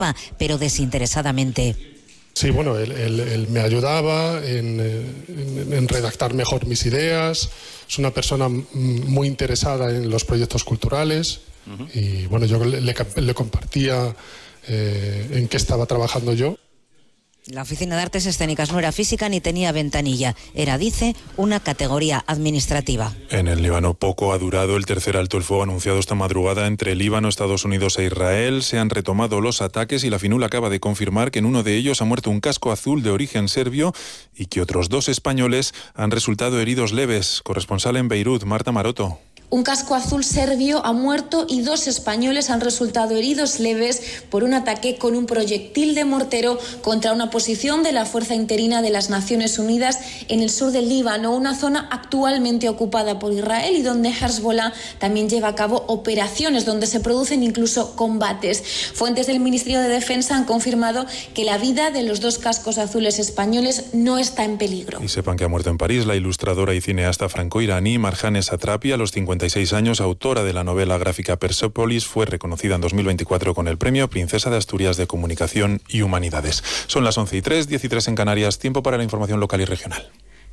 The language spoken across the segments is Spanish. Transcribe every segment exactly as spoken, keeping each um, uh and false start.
pero desinteresadamente. Sí, bueno, él, él, él me ayudaba en, en, en redactar mejor mis ideas. Es una persona muy interesada en los proyectos culturales. Uh-huh. Y bueno, yo le, le, le compartía eh, en qué estaba trabajando yo. La Oficina de Artes Escénicas no era física ni tenía ventanilla. Era, dice, una categoría administrativa. En el Líbano poco ha durado el tercer alto el fuego anunciado esta madrugada entre Líbano, Estados Unidos e Israel. Se han retomado los ataques y la FINUL acaba de confirmar que en uno de ellos ha muerto un casco azul de origen serbio y que otros dos españoles han resultado heridos leves. Corresponsal en Beirut, Marta Maroto. Un casco azul serbio ha muerto y dos españoles han resultado heridos leves por un ataque con un proyectil de mortero contra una posición de la Fuerza Interina de las Naciones Unidas en el sur del Líbano, una zona actualmente ocupada por Israel y donde Hezbollah también lleva a cabo operaciones donde se producen incluso combates. Fuentes del Ministerio de Defensa han confirmado que la vida de los dos cascos azules españoles no está en peligro. Y sepan que ha muerto en París la ilustradora y cineasta franco-iraní Marjane Satrapi a los cincuenta y seis años, autora de la novela gráfica Persepolis. Fue reconocida en dos mil veinticuatro con el premio Princesa de Asturias de Comunicación y Humanidades. Son las once y tres, diez y tres en Canarias. Tiempo para la información local y regional.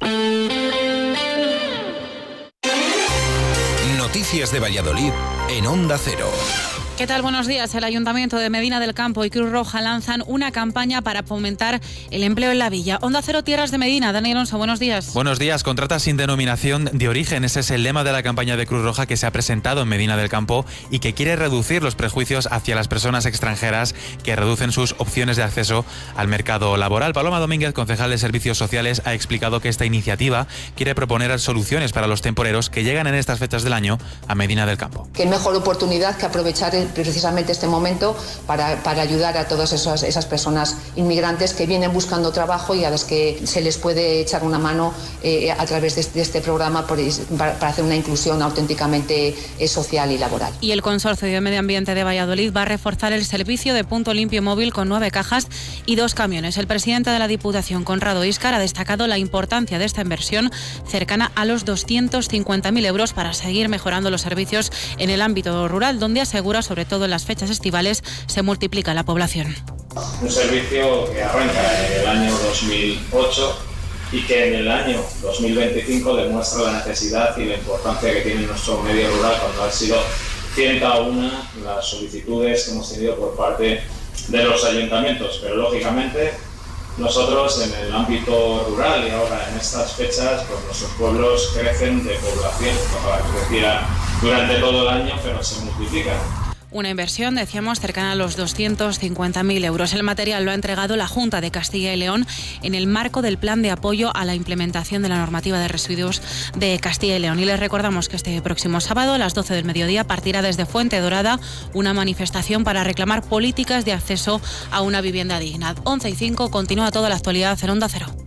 Noticias de Valladolid en Onda Cero. ¿Qué tal? Buenos días. El Ayuntamiento de Medina del Campo y Cruz Roja lanzan una campaña para fomentar el empleo en la villa. Onda Cero Tierras de Medina. Dani Alonso, buenos días. Buenos días. Contrata sin denominación de origen. Ese es el lema de la campaña de Cruz Roja que se ha presentado en Medina del Campo y que quiere reducir los prejuicios hacia las personas extranjeras que reducen sus opciones de acceso al mercado laboral. Paloma Domínguez, concejal de Servicios Sociales, ha explicado que esta iniciativa quiere proponer soluciones para los temporeros que llegan en estas fechas del año a Medina del Campo. Qué mejor oportunidad que aprovechar el precisamente este momento para, para ayudar a todas esas, esas personas inmigrantes que vienen buscando trabajo y a las que se les puede echar una mano eh, a través de este, de este programa por, para, para hacer una inclusión auténticamente eh, social y laboral. Y el Consorcio de Medio Ambiente de Valladolid va a reforzar el servicio de punto limpio móvil con nueve cajas y dos camiones. El presidente de la Diputación, Conrado Íscar, ha destacado la importancia de esta inversión cercana a los doscientos cincuenta mil euros para seguir mejorando los servicios en el ámbito rural, donde asegura, sobre todo en las fechas estivales, se multiplica la población. Un servicio que arranca en el año dos mil ocho y que en el año dos mil veinticinco demuestra la necesidad y la importancia que tiene nuestro medio rural, cuando han sido ciento uno las solicitudes que hemos tenido por parte de los ayuntamientos. Pero lógicamente nosotros en el ámbito rural y ahora en estas fechas, pues nuestros pueblos crecen de población, ojalá crecieran durante todo el año, pero se multiplican. Una inversión, decíamos, cercana a los doscientos cincuenta mil euros. El material lo ha entregado la Junta de Castilla y León en el marco del plan de apoyo a la implementación de la normativa de residuos de Castilla y León. Y les recordamos que este próximo sábado a las doce del mediodía partirá desde Fuente Dorada una manifestación para reclamar políticas de acceso a una vivienda digna. once y cinco, continúa toda la actualidad en Onda Cero.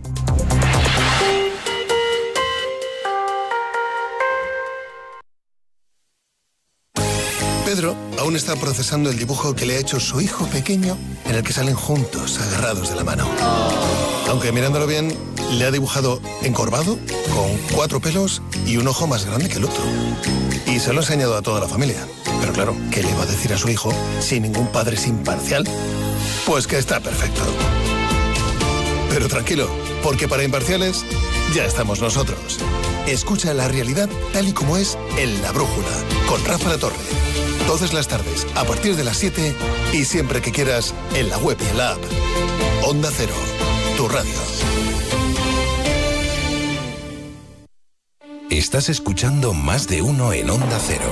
Pedro aún está procesando el dibujo que le ha hecho su hijo pequeño, en el que salen juntos, agarrados de la mano. Aunque mirándolo bien, le ha dibujado encorvado, con cuatro pelos y un ojo más grande que el otro. Y se lo ha enseñado a toda la familia. Pero claro, ¿qué le va a decir a su hijo si ningún padre es imparcial? Pues que está perfecto. Pero tranquilo, porque para imparciales ya estamos nosotros. Escucha la realidad tal y como es en La Brújula, con Rafa La Torre. Todas las tardes, a partir de las siete y siempre que quieras, en la web y en la app. Onda Cero, tu radio. Estás escuchando Más de Uno en Onda Cero.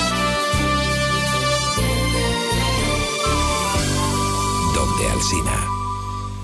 Donde Alsina.